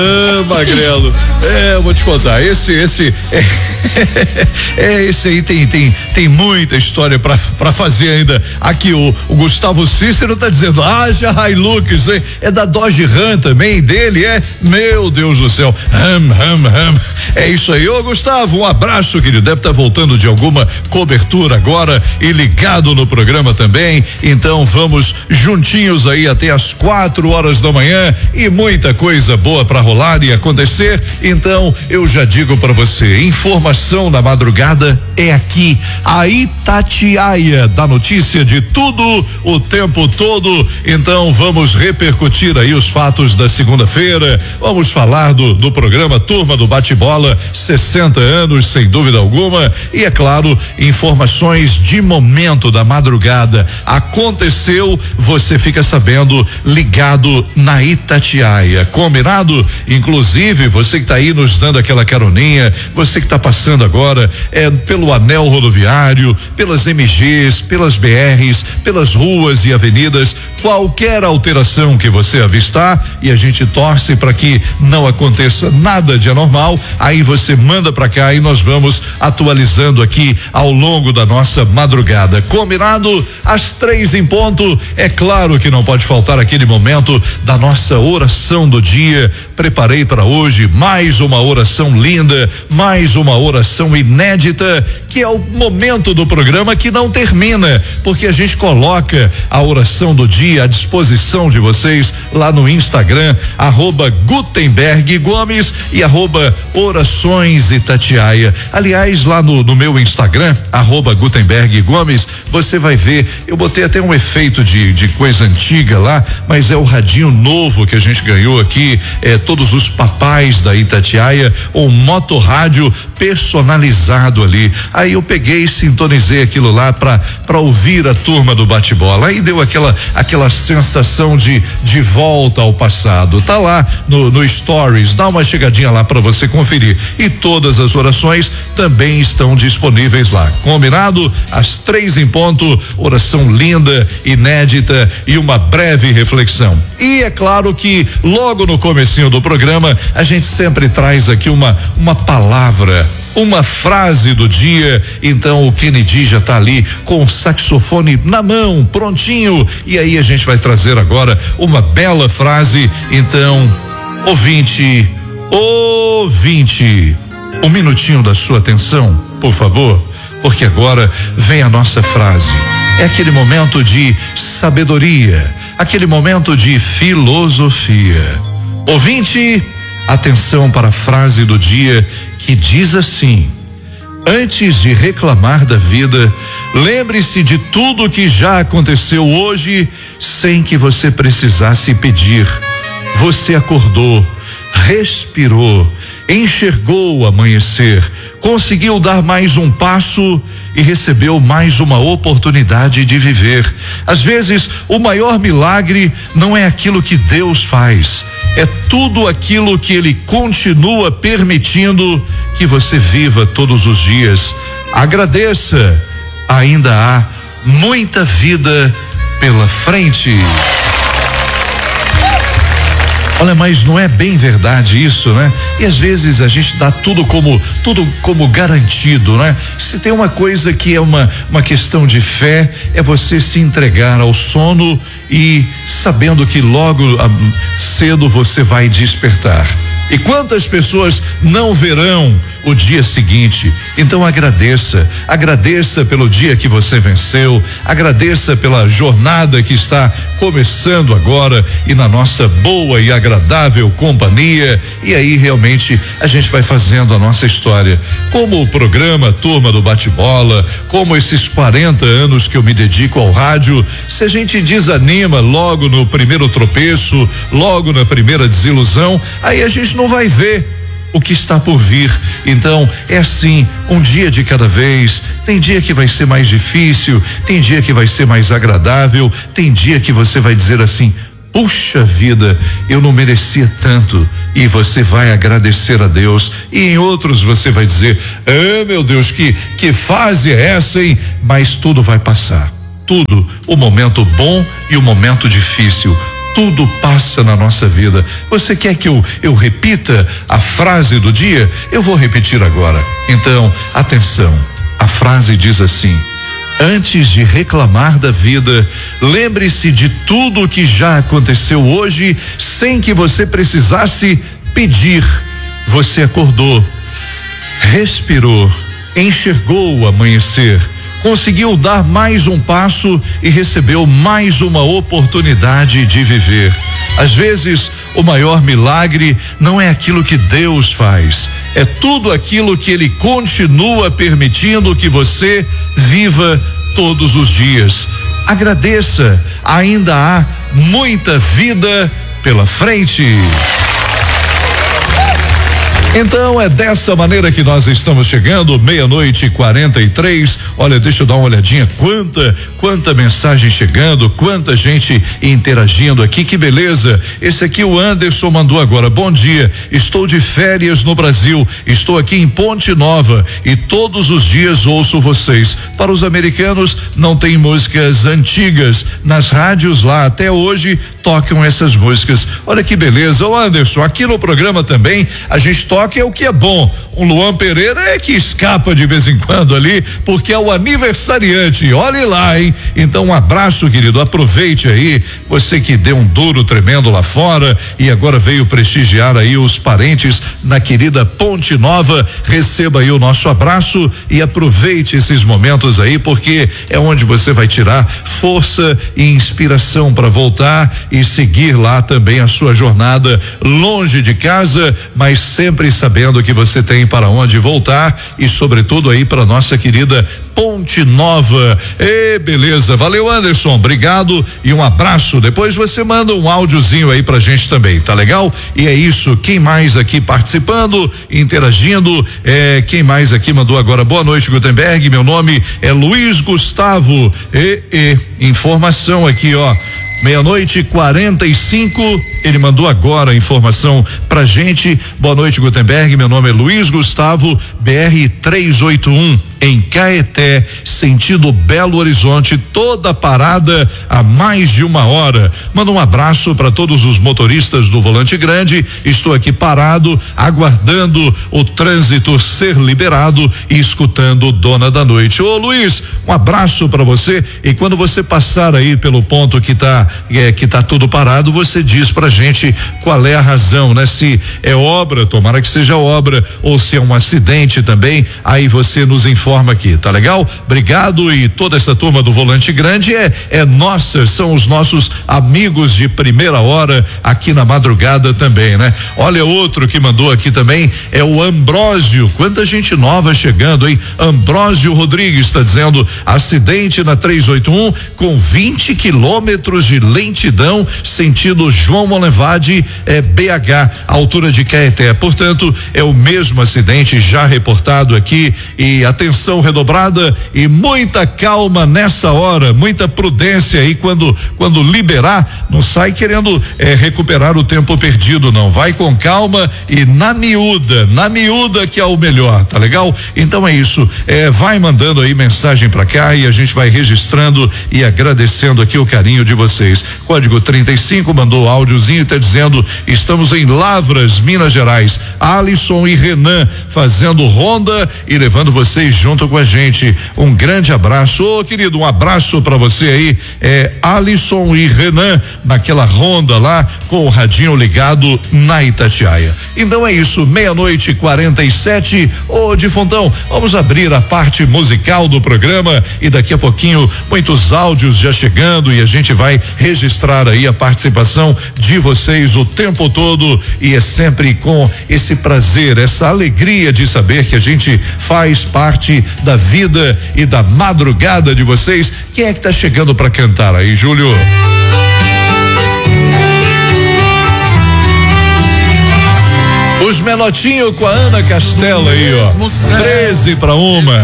Magrelo, eu vou te contar, esse aí tem muita história pra fazer ainda. Aqui o Gustavo Cícero tá dizendo, haja Hilux, hein? É da Dodge Ram também, dele meu Deus do céu, é isso aí. Ô Gustavo, um abraço, querido, deve estar voltando de alguma cobertura agora e ligado no programa também, então vamos juntinhos aí até as 4 horas da manhã e muita coisa boa pra rolar e acontecer. Então eu já digo pra você, informação na madrugada é aqui, a Itatiaia da notícia de tudo o tempo todo. Então vamos repercutir aí os fatos da segunda-feira, vamos falar do programa Turma do Bate-Bola, 60 anos sem dúvida alguma, e é claro, informações de momento da madrugada. Aconteceu, você fica sabendo ligado na Itatiaia, combinado? Inclusive você que tá aí nos dando aquela caroninha, você que tá passando agora pelo anel rodoviário, pelas MGs, pelas BRs, pelas ruas e avenidas, qualquer alteração que você avistar, e a gente torce para que não aconteça nada de anormal, aí você manda para cá e nós vamos atualizando aqui ao longo da nossa madrugada. Combinado? Às 3 em ponto, é claro que não pode faltar aquele momento da nossa oração do dia. Preparei para hoje mais uma oração linda, mais uma oração inédita, que é o momento do programa que não termina, porque a gente coloca a oração do dia à disposição de vocês lá no Instagram, @Gutenberg Gomes e @Orações Itatiaia. Aliás, lá no meu Instagram, @Gutenberg Gomes, você vai ver, eu botei até um efeito de coisa antiga lá, mas é o radinho novo que a gente ganhou aqui, todos os papais da Itatiaia, um motorrádio personalizado ali. Aí eu peguei e sintonizei aquilo lá pra ouvir a turma do bate-bola. Aí deu aquela sensação de volta ao passado. Tá lá no Stories, dá uma chegadinha lá pra você conferir. E todas as orações também estão disponíveis lá. Combinado? Às 3 em ponto, oração linda, inédita e uma breve reflexão. E é claro que logo no comecinho do programa a gente sempre traz aqui uma palavra, uma frase do dia. Então o Kennedy já tá ali com o saxofone na mão, prontinho, e aí a gente vai trazer agora uma bela frase. Então, ouvinte, um minutinho da sua atenção, por favor, porque agora vem a nossa frase. É aquele momento de sabedoria, aquele momento de filosofia. Ouvinte, atenção para a frase do dia, que diz assim: antes de reclamar da vida, lembre-se de tudo que já aconteceu hoje sem que você precisasse pedir. Você acordou, respirou, enxergou o amanhecer, conseguiu dar mais um passo e recebeu mais uma oportunidade de viver. Às vezes, o maior milagre não é aquilo que Deus faz, é tudo aquilo que Ele continua permitindo que você viva todos os dias. Agradeça, ainda há muita vida pela frente. Olha, mas não é bem verdade isso, né? E às vezes a gente dá tudo como garantido, né? Se tem uma coisa que é uma questão de fé, é você se entregar ao sono e sabendo que logo cedo você vai despertar. E quantas pessoas não verão o dia seguinte? Então agradeça pelo dia que você venceu, agradeça pela jornada que está começando agora e na nossa boa e agradável companhia. E aí realmente a gente vai fazendo a nossa história, como o programa Turma do Bate-Bola, como esses 40 anos que eu me dedico ao rádio. Se a gente desanima logo no primeiro tropeço, logo na primeira desilusão, aí a gente não vai ver o que está por vir. Então é assim, um dia de cada vez. Tem dia que vai ser mais difícil, tem dia que vai ser mais agradável, tem dia que você vai dizer assim: puxa vida, eu não merecia tanto, e você vai agradecer a Deus. E em outros você vai dizer: ah, meu Deus, que fase é essa, hein? Mas tudo vai passar, tudo, o momento bom e o momento difícil, tudo passa na nossa vida. Você quer que eu repita a frase do dia? Eu vou repetir agora. Então, atenção. A frase diz assim: antes de reclamar da vida, lembre-se de tudo o que já aconteceu hoje, sem que você precisasse pedir. Você acordou, respirou, enxergou o amanhecer, conseguiu dar mais um passo e recebeu mais uma oportunidade de viver. Às vezes, o maior milagre não é aquilo que Deus faz, é tudo aquilo que Ele continua permitindo que você viva todos os dias. Agradeça, ainda há muita vida pela frente. Então é dessa maneira que nós estamos chegando, meia-noite e 43. Olha, deixa eu dar uma olhadinha, quanta mensagem chegando, quanta gente interagindo aqui, que beleza. Esse aqui o Anderson mandou agora: bom dia, estou de férias no Brasil, estou aqui em Ponte Nova e todos os dias ouço vocês. Para os americanos não tem músicas antigas nas rádios lá, até hoje tocam essas músicas. Olha que beleza. Ô Anderson, aqui no programa também a gente toca é o que é bom. O Luan Pereira é que escapa de vez em quando ali, porque é o aniversariante. Olhe lá, hein? Então um abraço, querido, aproveite aí, você que deu um duro tremendo lá fora e agora veio prestigiar aí os parentes na querida Ponte Nova. Receba aí o nosso abraço e aproveite esses momentos aí, porque é onde você vai tirar força e inspiração para voltar e seguir lá também a sua jornada longe de casa, mas sempre sabendo que você tem para onde voltar e sobretudo aí para nossa querida Ponte Nova. Beleza, valeu Anderson, obrigado e um abraço. Depois você manda um áudiozinho aí pra gente também, tá legal? E é isso, quem mais aqui participando, interagindo, quem mais aqui mandou agora: boa noite, Gutenberg, meu nome é Luiz Gustavo. Informação aqui, ó, meia-noite e 45, ele mandou agora a informação pra gente. Boa noite, Gutenberg, meu nome é Luiz Gustavo, BR 381 em Caeté, sentido Belo Horizonte, toda parada há mais de uma hora. Manda um abraço para todos os motoristas do Volante Grande. Estou aqui parado, aguardando o trânsito ser liberado e escutando Dona da Noite. Ô Luiz, um abraço para você, e quando você passar aí pelo ponto que tá tudo parado, você diz pra gente qual é a razão, né? Se é obra, tomara que seja obra, ou se é um acidente também, aí você nos informa aqui, tá legal? Obrigado. E toda essa turma do Volante Grande é nossa, são os nossos amigos de primeira hora aqui na madrugada também, né? Olha, outro que mandou aqui também é o Ambrósio. Quanta gente nova chegando, hein? Ambrósio Rodrigues está dizendo: acidente na 381 com 20 quilômetros de lentidão, sentido João Molevade, BH, altura de Caeté. Portanto, é o mesmo acidente já reportado aqui, e atenção redobrada e muita calma nessa hora, muita prudência aí quando liberar, não sai querendo recuperar o tempo perdido, não, vai com calma e na miúda que é o melhor, tá legal? Então é isso, vai mandando aí mensagem pra cá e a gente vai registrando e agradecendo aqui o carinho de vocês. Código 35 mandou áudiozinho e tá dizendo: estamos em Lavras, Minas Gerais, Alisson e Renan fazendo ronda e levando vocês junto com a gente. Um grande abraço, querido, um abraço pra você aí, Alisson e Renan, naquela ronda lá com o radinho ligado na Itatiaia. Então é isso, meia-noite e 47. Difontão, vamos abrir a parte musical do programa e daqui a pouquinho muitos áudios já chegando e a gente vai registrar aí a participação de vocês o tempo todo, e é sempre com esse prazer, essa alegria de saber que a gente faz parte da vida e da madrugada de vocês. Quem é que tá chegando para cantar aí, Júlio? Os Menotinho com a Ana Castela aí, ó. 13 para 1.